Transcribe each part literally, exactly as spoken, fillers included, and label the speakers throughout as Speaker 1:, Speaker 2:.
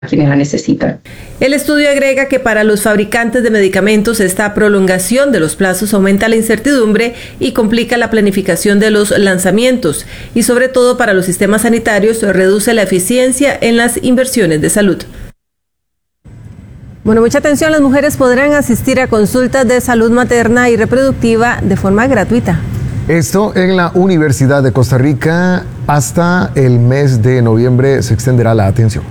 Speaker 1: quienes la necesitan.
Speaker 2: El estudio agrega que para los fabricantes de medicamentos esta prolongación de los plazos aumenta la incertidumbre y complica la planificación de los lanzamientos y sobre todo para los sistemas sanitarios reduce la eficiencia en las inversiones de salud. Bueno, mucha atención, las mujeres podrán asistir a consultas de salud materna y reproductiva de forma gratuita.
Speaker 3: Esto en la Universidad de Costa Rica. Hasta el mes de noviembre se extenderá la atención.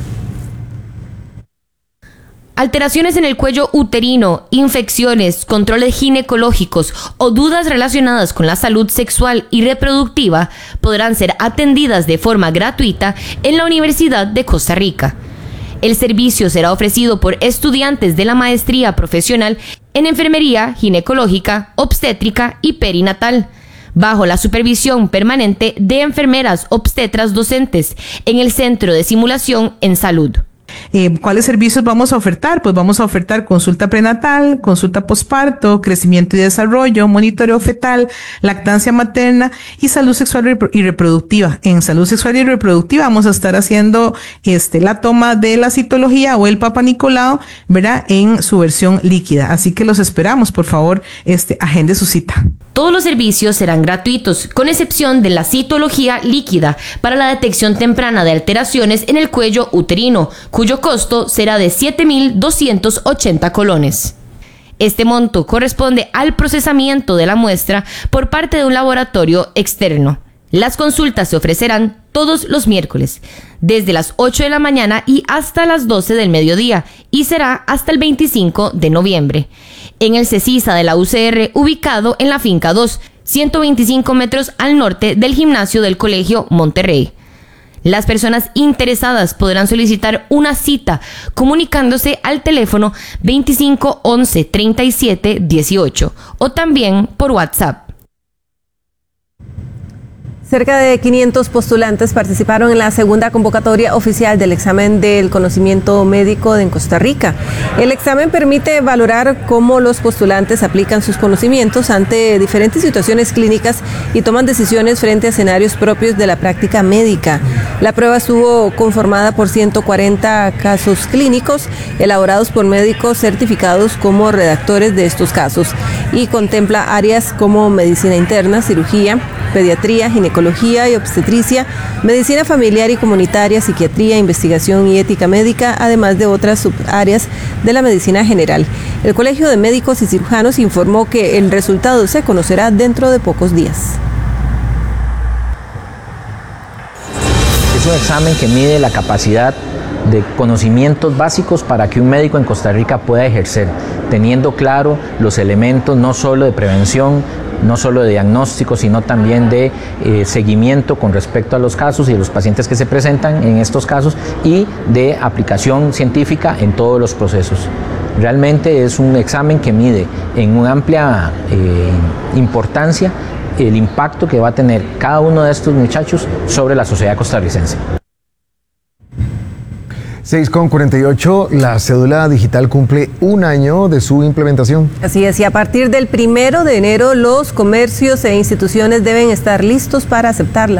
Speaker 4: Alteraciones en el cuello uterino, infecciones, controles ginecológicos o dudas relacionadas con la salud sexual y reproductiva podrán ser atendidas de forma gratuita en la Universidad de Costa Rica. El servicio será ofrecido por estudiantes de la maestría profesional en enfermería ginecológica, obstétrica y perinatal, bajo la supervisión permanente de enfermeras obstetras docentes en el Centro de Simulación en Salud.
Speaker 5: Eh, ¿Cuáles servicios vamos a ofertar? Pues vamos a ofertar consulta prenatal, consulta posparto, crecimiento y desarrollo, monitoreo fetal, lactancia materna y salud sexual y reproductiva. En salud sexual y reproductiva vamos a estar haciendo este, la toma de la citología o el Papa Nicolau, ¿verdad? En su versión líquida. Así que los esperamos, por favor, este, agende su cita.
Speaker 4: Todos los servicios serán gratuitos, con excepción de la citología líquida para la detección temprana de alteraciones en el cuello uterino, cuyo costo será de siete mil doscientos ochenta colones. Este monto corresponde al procesamiento de la muestra por parte de un laboratorio externo. Las consultas se ofrecerán todos los miércoles, desde las ocho de la mañana y hasta las doce del mediodía, y será hasta el veinticinco de noviembre. En el CECISA de la U C R, ubicado en la Finca dos, ciento veinticinco metros al norte del gimnasio del Colegio Monterrey. Las personas interesadas podrán solicitar una cita comunicándose al teléfono veinticinco once treinta y siete dieciocho o también por WhatsApp.
Speaker 2: Cerca de quinientos postulantes participaron en la segunda convocatoria oficial del examen del conocimiento médico en Costa Rica. El examen permite valorar cómo los postulantes aplican sus conocimientos ante diferentes situaciones clínicas y toman decisiones frente a escenarios propios de la práctica médica. La prueba estuvo conformada por ciento cuarenta casos clínicos elaborados por médicos certificados como redactores de estos casos y contempla áreas como medicina interna, cirugía, pediatría, ginecología y obstetricia, medicina familiar y comunitaria, psiquiatría, investigación y ética médica, además de otras subáreas de la medicina general. El Colegio de Médicos y Cirujanos informó que el resultado se conocerá dentro de pocos días.
Speaker 6: Es un examen que mide la capacidad de conocimientos básicos para que un médico en Costa Rica pueda ejercer, teniendo claro los elementos no solo de prevención, no solo de diagnóstico, sino también de eh, seguimiento con respecto a los casos y a los pacientes que se presentan en estos casos y de aplicación científica en todos los procesos. Realmente es un examen que mide en una amplia eh, importancia el impacto que va a tener cada uno de estos muchachos sobre la sociedad costarricense.
Speaker 3: seis con cuarenta y ocho, la cédula digital cumple un año de su implementación.
Speaker 2: Así es, y a partir del primero de enero los comercios e instituciones deben estar listos para aceptarla.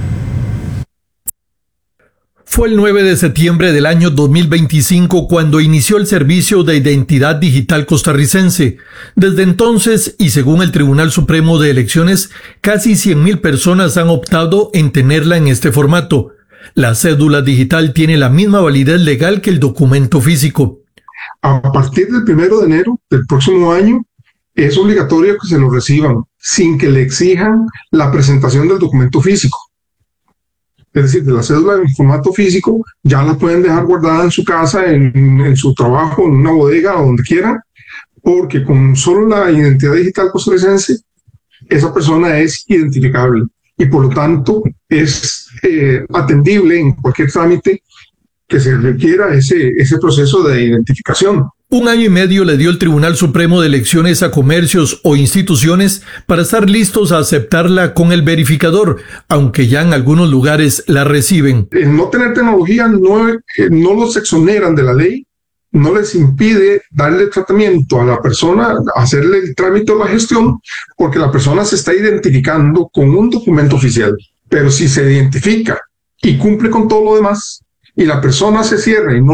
Speaker 7: Fue el nueve de septiembre del año dos mil veinticinco cuando inició el servicio de identidad digital costarricense. Desde entonces, y según el Tribunal Supremo de Elecciones, casi cien mil personas han optado en tenerla en este formato. La cédula digital tiene la misma validez legal que el documento físico.
Speaker 8: A partir del primero de enero del próximo año, es obligatorio que se lo reciban sin que le exijan la presentación del documento físico. Es decir, de la cédula en formato físico, ya la pueden dejar guardada en su casa, en, en su trabajo, en una bodega o donde quieran, porque con solo la identidad digital costarricense, esa persona es identificable y por lo tanto es eh, atendible en cualquier trámite que se requiera ese, ese proceso de identificación.
Speaker 7: Un año y medio le dio el Tribunal Supremo de Elecciones a comercios o instituciones para estar listos a aceptarla con el verificador, aunque ya en algunos lugares la reciben.
Speaker 8: El no tener tecnología no, eh, no los exoneran de la ley, no les impide darle tratamiento a la persona, hacerle el trámite o la gestión, porque la persona se está identificando con un documento oficial. Pero si se identifica y cumple con todo lo demás, y la persona se cierra y no